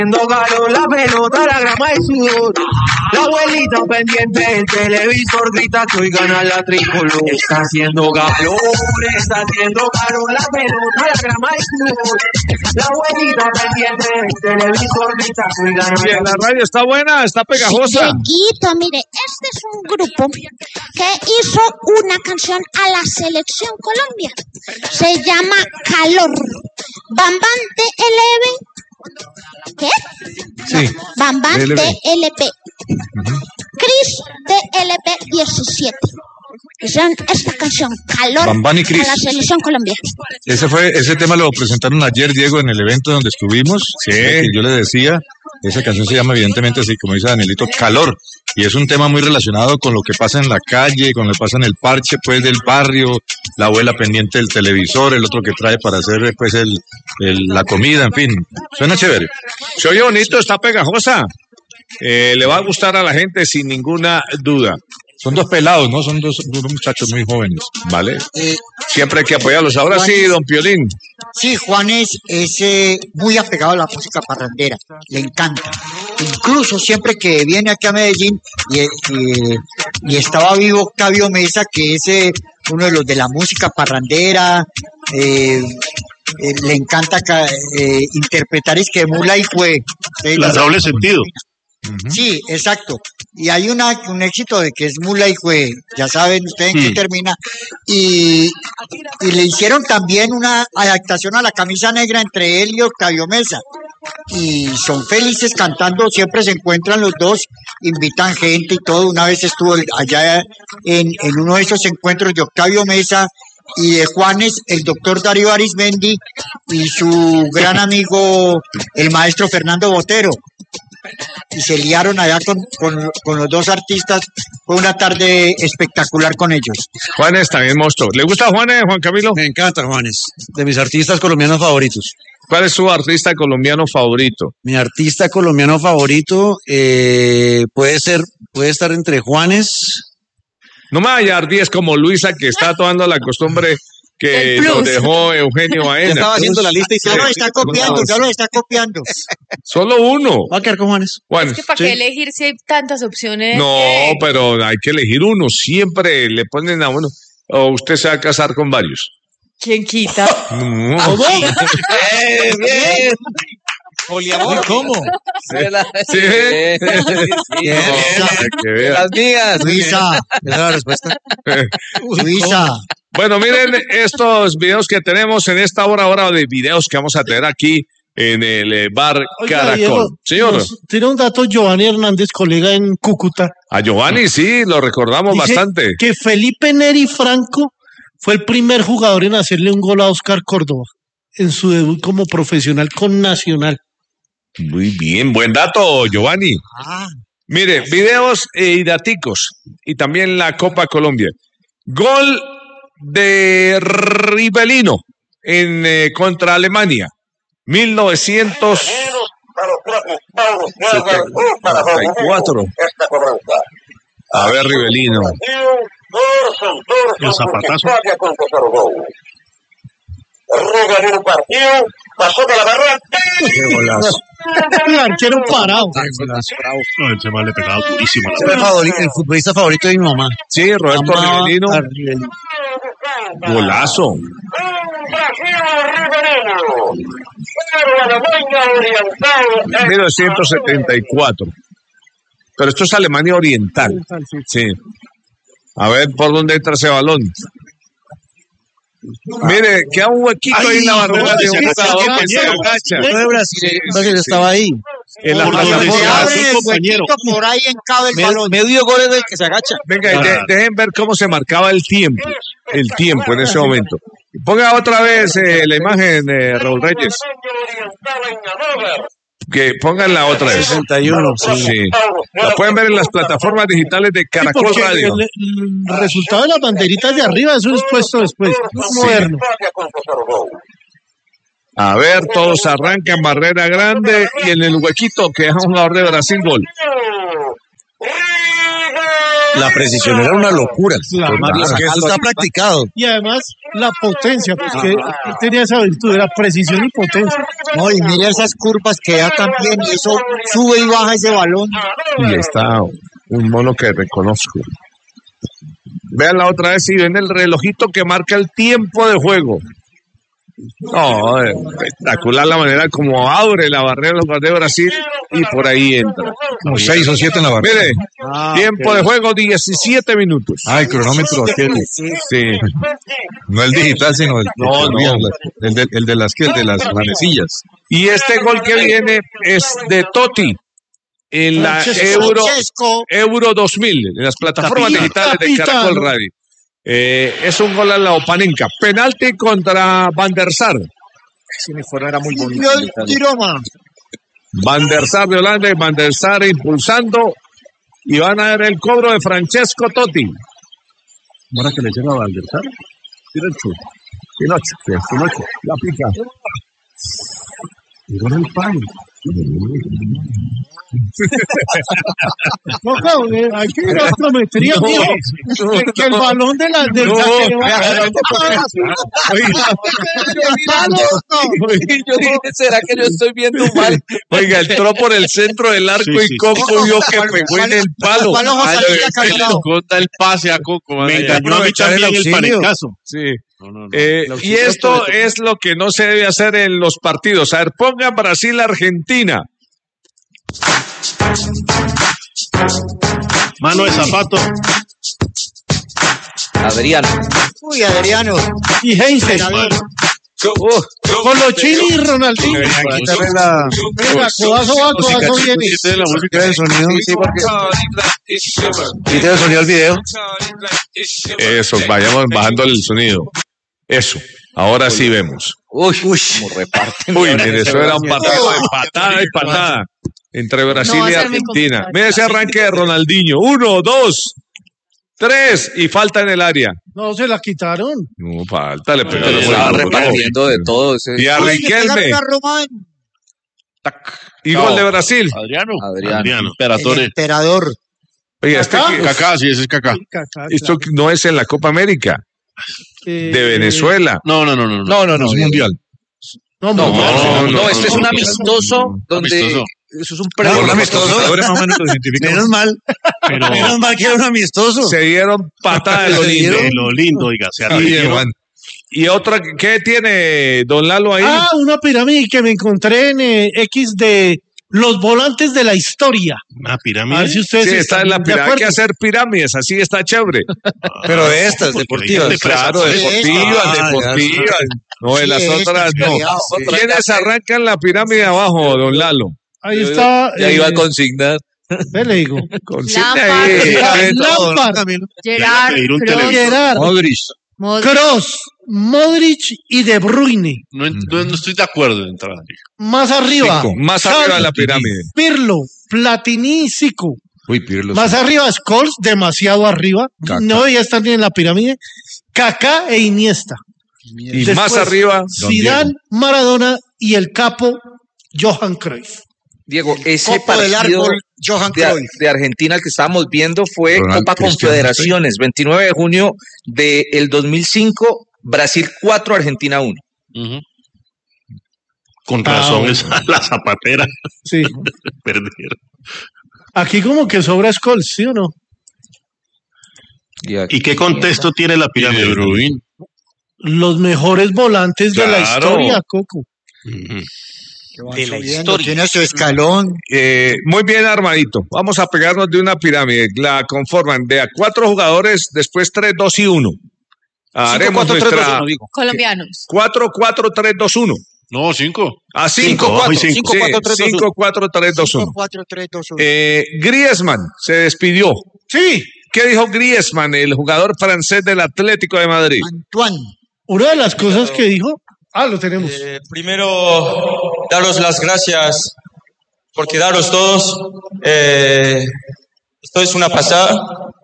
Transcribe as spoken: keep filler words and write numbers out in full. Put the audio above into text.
Haciendo calor, la pelota, la grama y sudor. La abuelita pendiente del televisor grita que hoy gana la tricolor. Está haciendo calor, está haciendo calor, la pelota, la grama y sudor. La abuelita pendiente del televisor grita que hoy gana. Bien, la radio está buena, está pegajosa. Dieguito, mire, este es un grupo que hizo una canción a la Selección Colombia. Se llama Calor. Bambán T L P. ¿Qué? Sí. Bambán T L P. Cris T L P diecisiete. Hicieron esta canción, Calor, Bambán y Cris. a la Selección Colombia. Ese fue, ese tema lo presentaron ayer, Diego, en el evento donde estuvimos. Sí. Que yo le decía, esa canción se llama evidentemente así, como dice Danielito, Calor. Y es un tema muy relacionado con lo que pasa en la calle, con lo que pasa en el parche, pues, del barrio, la abuela pendiente del televisor, el otro que trae para hacer, pues, el, el la comida, en fin. Suena chévere. Se oye bonito, está pegajosa. Eh, le va a gustar a la gente sin ninguna duda. Son dos pelados, ¿no? Son dos, dos muchachos muy jóvenes, ¿vale? Eh, Siempre hay que apoyarlos. Ahora Juan, sí, don Piolín. Sí, Juanes es eh, muy apegado a la música parrandera, le encanta. Incluso siempre que viene aquí a Medellín y, y, y estaba vivo Octavio Mesa, que es eh, uno de los de la música parrandera, eh, eh, le encanta eh, interpretar es que Mula y Jue. ¿Sí? La doble sentido. Uh-huh. Sí, exacto. Y hay una, un éxito de que es Mula y Jue, ya saben ustedes en qué Mm. termina. Y, y le hicieron también una adaptación a La Camisa Negra entre él y Octavio Mesa. Y son felices cantando, siempre se encuentran los dos, invitan gente y todo. Una vez estuvo allá en, en uno de esos encuentros de Octavio Mesa y de Juanes, el doctor Darío Arismendi y su gran amigo, el maestro Fernando Botero. Y se liaron allá con, con, con los dos artistas. Fue una tarde espectacular con ellos. Juanes también monstruo. ¿Le gusta Juanes, Juan Camilo? Me encanta Juanes, de mis artistas colombianos favoritos. ¿Cuál es su artista colombiano favorito? Mi artista colombiano favorito eh, puede ser, puede estar entre Juanes. No me vaya a dar diez como Luisa, que está tomando la costumbre que nos dejó Eugenio Baena. Yo estaba haciendo la lista y Ya lo está copiando, ya lo está copiando. Solo uno. Va a quedar con Juanes. Juanes. Es que para Sí. qué elegir si hay tantas opciones. No, Eh, pero hay que elegir uno. Siempre le ponen a uno. O usted se va a casar con varios. ¿Quién quita? No. Bien, bien. Poliamor. ¿Cómo? Sí. Sí. Bien, No, para que vea. Las mías. Luisa, Esa es la respuesta. Luisa. Bueno, miren estos videos que tenemos en esta hora, hora de videos que vamos a tener aquí en el eh, bar Oiga, Caracol. Diego, Señor, nos tiene un dato Giovanni Hernández, colega en Cúcuta. a Giovanni sí, lo recordamos Dice bastante. que Felipe Neri Franco fue el primer jugador en hacerle un gol a Oscar Córdoba en su debut como profesional con Nacional. Muy bien, buen dato, Giovanni. Ah, Mire, videos eh, y daticos. Y también la Copa Colombia. Gol de Rivelino en eh, contra Alemania. mil novecientos setenta y cuatro. A ver, Rivelino. El zapatazo. Pasó de la barra. Qué golazo. El arquero parado. No, ese mal le pegaba durísimo a la Es el, pelota. favorito, el futbolista favorito de mi mamá. Sí, Roberto Amaba Rivelino. a Rivelino. Golazo. mil novecientos setenta y cuatro. Pero esto es Alemania Oriental. Sí. A ver por dónde entra ese balón. Mire, queda un huequito ahí en la barrera de un jugador que se agacha. No de Brasil, Brasil estaba ahí. En la Por donde plataforma. se abre un el compañero. huequito, por ahí encabe el Me- balón. medio gol es del que se agacha. Venga, y de- dejen ver cómo se marcaba el tiempo. El tiempo en ese momento. Ponga otra vez eh, la imagen, eh, Raúl Reyes. Que pongan la otra vez. sesenta y uno, sí. Sí. La pueden ver en las plataformas digitales de Sí, Caracol porque Radio. el, el resultado de las banderitas de arriba, eso es puesto después. No es moderno. A ver, todos arrancan barrera grande y en el huequito que deja un jugador de Brasil gol. La precisión era una locura. Claro. Mario Zagallo está practicado. Y además la potencia, pues que él tenía esa virtud, era precisión y potencia. No, y mira esas curvas que da también, y eso sube y baja ese balón. Y está un mono que reconozco. Vean la otra vez y ven el relojito que marca el tiempo de juego. No, espectacular la manera como abre la barrera los de Brasil y por ahí entra. Como seis o siete en la barrera. Mire, Ah, tiempo ok. de juego diecisiete minutos. Ah, el cronómetro aquel. Sí. No el digital, sino el, No, el, no. el de, el de las que el de las manecillas. Y este gol que viene es de Totti en la Francesco, Euro, Francesco. Euro dos mil, en las plataformas Capitán. digitales de Capitán. Caracol Radio. Eh, es un gol a la Opanenka. Penalti contra Van der Sar. Ese uniforme era muy bonito. Tiroma. Van der Sar de Holanda y Van der Sar impulsando. Y van a ver el cobro de Francesco Totti. ¿Ahora que le llega a Valdersar? Pinocho. Pinocho. sí, Pinocho. La pica. Y con el pan. No, cabrón, eh, hay que ir a prometría, No, mijo, no, que, que el no. balón de la del No, saque va- Yo dije, ¿será que yo estoy viendo mal? Oiga, entró por el centro del arco Sí, y sí, Coco vio que pegó en el palo. ¿Cuál ojo salía cargado? Conta el pase a Coco. Me engañó a mí aprovechar también el el auxilio. panecazo. Sí. Eh, y esto es lo que no se debe hacer en los partidos. A ver, pongan Brasil-Argentina. Mano de zapato. Adriano. Uy, Adriano. y Heinze, Colochini y Ronaldinho. Deberían quitarle la, Venga, codazo va, codazo viene. quítale la música del sonido. Sí, porque... Quítale el sonido al video. Eso, vayamos bajando el sonido. Eso. Ahora sí vemos. Uy, como reparten. Uy, mire, eso era un partido de patada y patada entre Brasil No va a y ser muy Argentina. complicado. Mire ese arranque de Ronaldinho. Uno, dos, tres y falta en el área. No, se la quitaron. No, falta, le pegó. Pero estaba repartiendo de todo ese. Y a Uy, le Riquelme. pegaron a Román. Y gol de Brasil. Adriano. Adriano. El emperador. Oye, este Kaká. que- Kaká, sí, ese es Kaká. Kaká, esto claro. no es en la Copa América Eh, de Venezuela. No, no, no, no. No, no, no. Es mundial. No, No, no, no, no, no, no, este es no, un no, amistoso donde. Amistoso. Eso es un Pero premio. un amistoso. Ahora más o menos lo identificamos. Menos mal. Menos mal que era un amistoso. Se dieron patada de lo Se lindo. dieron- Lo lindo, oiga, se Y, arriesgaron. y otra, ¿qué tiene Don Lalo ahí? Ah, una pirámide que me encontré en eh, X de los volantes de la historia. Una A pirámide. ver si ustedes Sí, está están en la de pirámide. Hay que acuerdo. hacer pirámides, así está chévere. Pero de estas, Porque deportivas. de Claro, Sí, deportivas, ah, deportivas. No, de Sí, las estas, otras no. cuidado. ¿Quiénes arrancan la pirámide abajo, Don Lalo? Ahí está. Ya eh, iba a consignar. ve, le digo. Consigna Lampard. ahí. Lampard, Gerard, pedir un Kroos, televisor. Gerard, Modric. Modric. Kroos, Modric y De Bruyne. No, no, no estoy de acuerdo en entrar. Más arriba. Cinco. Más arriba de la pirámide. Pirlo, Platini y Zico. Uy, Pirlo. Más arriba, Scholes, demasiado arriba. Kaká. No debería estar ni en la pirámide. Kaká e Iniesta. Y Después, más arriba, Zidane, Maradona y el capo Johan Cruyff. Diego, ese Copo del partido árbol, Johan de, Cruyff. de Argentina que estábamos viendo fue Ronald Copa Cristiano, Confederaciones, veintinueve de junio del dos mil cinco, Brasil cuatro, Argentina uno. Con Ah, razón, bueno. esa la zapatera Sí. perder. Aquí como que sobra Scholes, ¿sí o no? Y aquí- ¿Y qué contexto tiene la pirámide? De Bruyne. Los mejores volantes de la Claro. historia, Coco. De la historia. Tiene su escalón. eh, muy bien armadito. Vamos a pegarnos de una pirámide. La conforman de a cuatro jugadores, después tres, dos y uno. Haremos cuatro, tres, nuestra dos, uno, digo. Colombianos. cuatro, cuatro, tres, dos, uno. No, cinco. A cinco, Cinco, cuatro, hoy cinco. Sí, cinco, cuatro, tres, dos, cinco, cuatro, tres, dos, uno. cinco, cuatro, tres, dos, uno. Eh, Griezmann se despidió. Sí, ¿Qué dijo Griezmann, el jugador francés del Atlético de Madrid? Antoine. una de las cosas que dijo, ah, lo tenemos. Eh, primero, daros las gracias por quedaros todos. Eh, esto es una pasada.